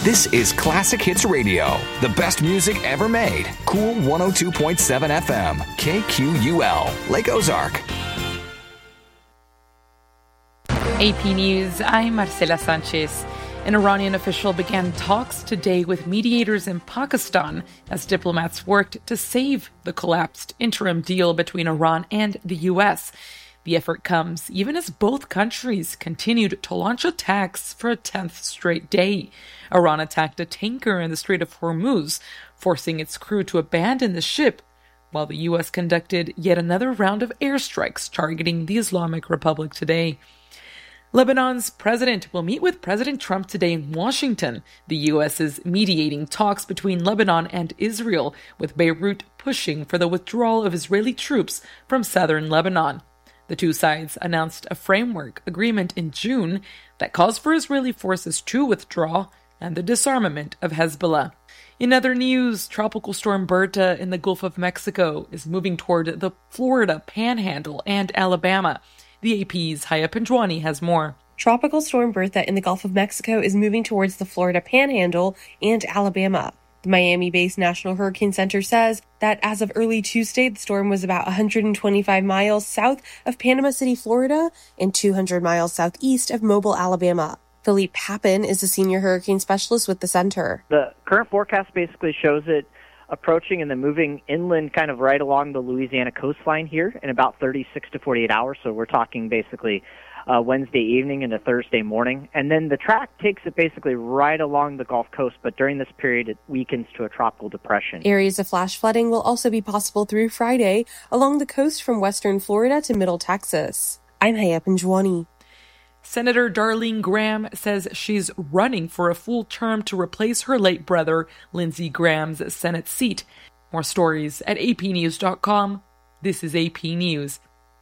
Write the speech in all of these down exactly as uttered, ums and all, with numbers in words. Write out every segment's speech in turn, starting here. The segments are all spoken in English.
This is Classic Hits Radio, the best music ever made. Cool one oh two point seven F M, K Q U L, Lake Ozark. A P News, I'm Marcela Sanchez. An Iranian official began talks today with mediators in Pakistan as diplomats worked to save the collapsed interim deal between Iran and the U S. The effort comes even as both countries continued to launch attacks for a tenth straight day. Iran attacked a tanker in the Strait of Hormuz, forcing its crew to abandon the ship, while the U S conducted yet another round of airstrikes targeting the Islamic Republic today. Lebanon's president will meet with President Trump today in Washington. The U S is mediating talks between Lebanon and Israel, with Beirut pushing for the withdrawal of Israeli troops from southern Lebanon. The two sides announced a framework agreement in June that calls for Israeli forces to withdraw and the disarmament of Hezbollah. In other news, Tropical Storm Berta in the Gulf of Mexico is moving toward the Florida Panhandle and Alabama. The A P's Haya Pinjwani has more. Tropical Storm Bertha in the Gulf of Mexico is moving towards the Florida Panhandle and Alabama. The Miami-based National Hurricane Center says that as of early Tuesday, the storm was about one hundred twenty-five miles south of Panama City, Florida, and two hundred miles southeast of Mobile, Alabama. Philippe Papin is a senior hurricane specialist with the center. The current forecast basically shows it approaching and then moving inland kind of right along the Louisiana coastline here in about thirty-six to forty-eight hours. So we're talking basically uh, Wednesday evening into Thursday morning. And then the track takes it basically right along the Gulf Coast, but during this period it weakens to a tropical depression. Areas of flash flooding will also be possible through Friday along the coast from western Florida to middle Texas. I'm Haya Pinjwani. Senator Darlene Graham says she's running for a full term to replace her late brother, Lindsey Graham's Senate seat. More stories at A P news dot com. This is A P News.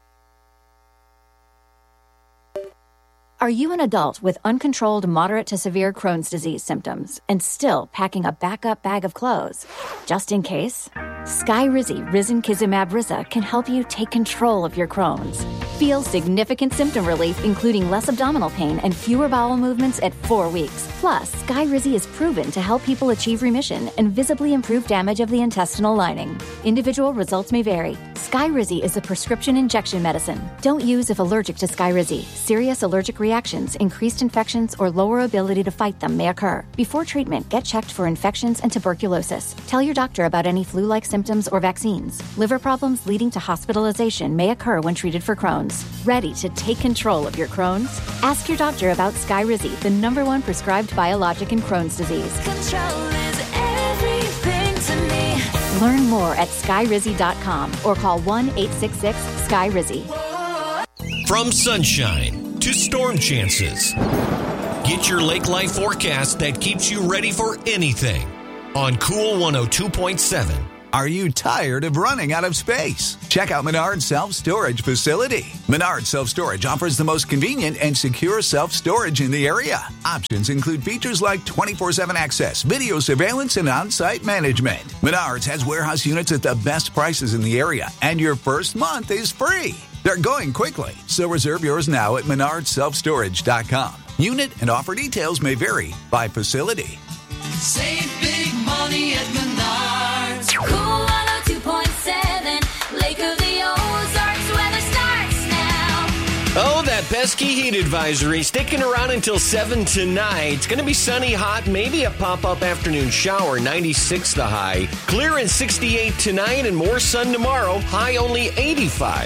Are you an adult with uncontrolled moderate to severe Crohn's disease symptoms and still packing a backup bag of clothes? Just in case? Skyrizi Risankizumab Riza can help you take control of your Crohn's. Feel significant symptom relief, including less abdominal pain and fewer bowel movements at four weeks. Plus, Skyrizi is proven to help people achieve remission and visibly improve damage of the intestinal lining. Individual results may vary. Skyrizi is a prescription injection medicine. Don't use if allergic to Skyrizi. Serious allergic reactions, increased infections, or lower ability to fight them may occur. Before treatment, get checked for infections and tuberculosis. Tell your doctor about any flu-like symptoms or vaccines. Liver problems leading to hospitalization may occur when treated for Crohn's. Ready to take control of your Crohn's? Ask your doctor about Skyrizi, the number one prescribed biologic in Crohn's disease. Control is everything to me. Learn more at skyrizi dot com or call one eight six six sky rizi. From sunshine to storm chances, get your lake life forecast that keeps you ready for anything on Cool one oh two point seven. Are you tired of running out of space? Check out Menard's Self-Storage Facility. Menard Self-Storage offers the most convenient and secure self-storage in the area. Options include features like twenty-four seven access, video surveillance, and on-site management. Menards has warehouse units at the best prices in the area, and your first month is free. They're going quickly, so reserve yours now at menard self storage dot com. Unit and offer details may vary by facility. Save big money at Menards. Cool one oh two point seven, Lake of the Ozarks, weather starts now. Oh, that pesky heat advisory sticking around until seven tonight. It's going to be sunny, hot, maybe a pop-up afternoon shower, ninety-six the high. Clear and sixty-eight tonight and more sun tomorrow, high only eighty-five.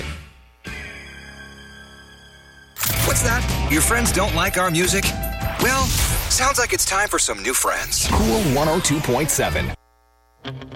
What's that? Your friends don't like our music? Well, sounds like it's time for some new friends. Cool one oh two point seven.